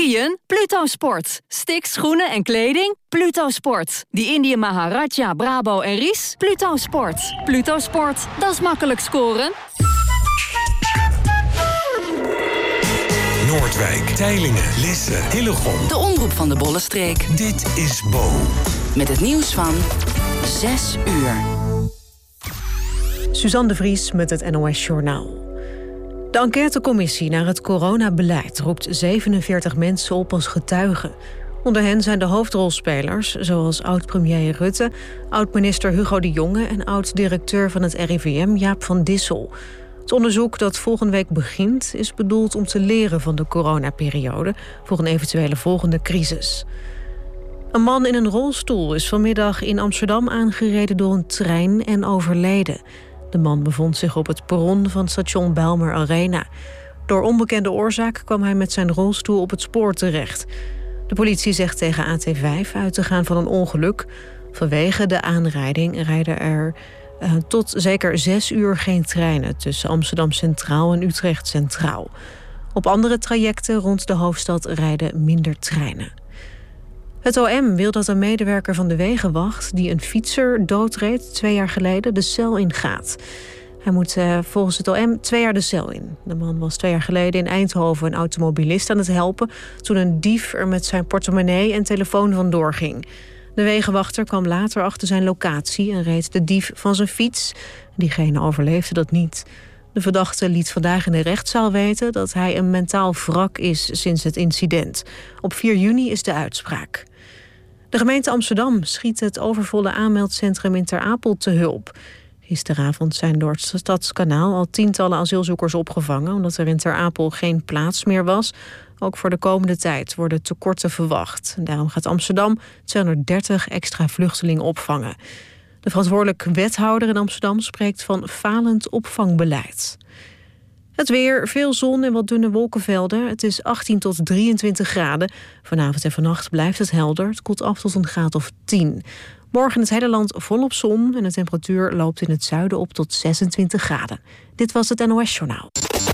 Skiën? Pluto Sport. Sticks, schoenen en kleding? Pluto Sport. Die Indië Maharaja, Brabo en Ries? Pluto Sport. Pluto Sport, dat is makkelijk scoren. Noordwijk, Teylingen, Lisse, Hillegom. De omroep van de Bollenstreek. Dit is Bo. Met het nieuws van 6 uur. Suzanne de Vries met het NOS Journaal. De enquêtecommissie naar het coronabeleid roept 47 mensen op als getuigen. Onder hen zijn de hoofdrolspelers, zoals oud-premier Rutte, oud-minister Hugo de Jonge en oud-directeur van het RIVM Jaap van Dissel. Het onderzoek dat volgende week begint is bedoeld om te leren van de coronaperiode voor een eventuele volgende crisis. Een man in een rolstoel is vanmiddag in Amsterdam aangereden door een trein en overleden. De man bevond zich op het perron van station Bijlmer Arena. Door onbekende oorzaak kwam hij met zijn rolstoel op het spoor terecht. De politie zegt tegen AT5 uit te gaan van een ongeluk. Vanwege de aanrijding rijden er tot zeker 6 uur geen treinen tussen Amsterdam Centraal en Utrecht Centraal. Op andere trajecten rond de hoofdstad rijden minder treinen. Het OM wil dat een medewerker van de Wegenwacht die een fietser doodreed 2 jaar geleden de cel ingaat. Hij moet volgens het OM 2 jaar de cel in. De man was 2 jaar geleden in Eindhoven een automobilist aan het helpen toen een dief er met zijn portemonnee en telefoon vandoor ging. De wegenwachter kwam later achter zijn locatie en reed de dief van zijn fiets. Diegene overleefde dat niet. De verdachte liet vandaag in de rechtszaal weten dat hij een mentaal wrak is sinds het incident. Op 4 juni is de uitspraak. De gemeente Amsterdam schiet het overvolle aanmeldcentrum in Ter Apel te hulp. Gisteravond zijn door het Stadskanaal al tientallen asielzoekers opgevangen, omdat er in Ter Apel geen plaats meer was. Ook voor de komende tijd worden tekorten verwacht. Daarom gaat Amsterdam 230 extra vluchtelingen opvangen. De verantwoordelijk wethouder in Amsterdam spreekt van falend opvangbeleid. Het weer, veel zon en wat dunne wolkenvelden. Het is 18 tot 23 graden. Vanavond en vannacht blijft het helder. Het koelt af tot een graad of 10. Morgen in het hele land volop zon en de temperatuur loopt in het zuiden op tot 26 graden. Dit was het NOS Journaal.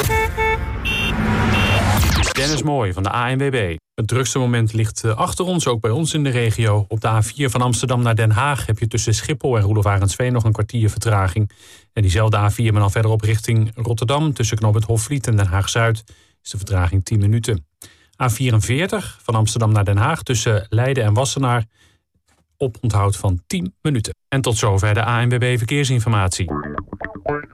Dennis Mooij van de ANWB. Het drukste moment ligt achter ons, ook bij ons in de regio. Op de A4 van Amsterdam naar Den Haag heb je tussen Schiphol en Roelof Arendsveen nog een kwartier vertraging. En diezelfde A4, maar dan verderop richting Rotterdam, tussen knooppunt Hofvliet en Den Haag-Zuid, is de vertraging 10 minuten. A44 van Amsterdam naar Den Haag tussen Leiden en Wassenaar, oponthoud van 10 minuten. En tot zover de ANWB Verkeersinformatie.